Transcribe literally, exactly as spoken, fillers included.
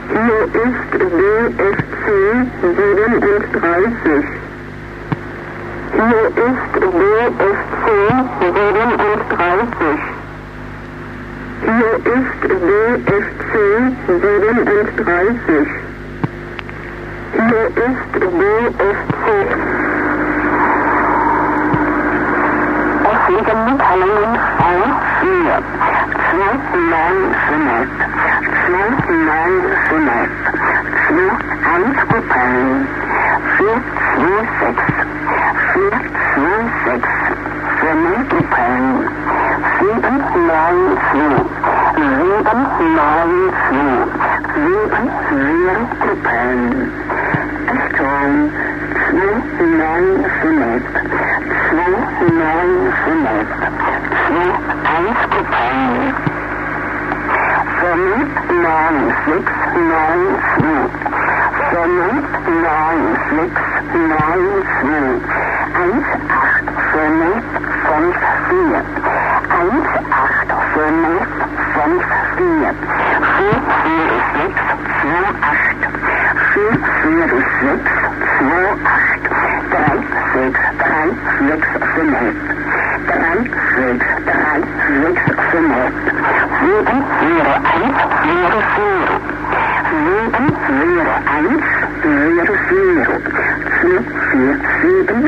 Hier ist B F C siebenunddreißig. Hier ist B F C siebenunddreißig. Hier ist B F C siebenunddreißig. Hier ist B F C. Es liegen Mitteilungen vor vier. zwei neun fünf. zwei neun fünf. zwei eins Kupellen. vier zwei sechs. vier zwei sechs. Für Kupellen. sieben neun zwei. sieben neun zwei. sieben vier Kupellen. Achtung. zwei neun fünf. zwei neun fünf. zwei eins Kupellen. fünf neun sechs neun zwei. fünf neun sechs neun zwei. eins acht fünf fünf vier. eins acht fünf fünf vier. vier vier sechs zwei acht. vier vier sechs zwei acht. drei sechs drei sechs fünf. drei sechs drei sechs fünf. sieben vier eins vier vier. sieben vier eins vier vier. vier vier sieben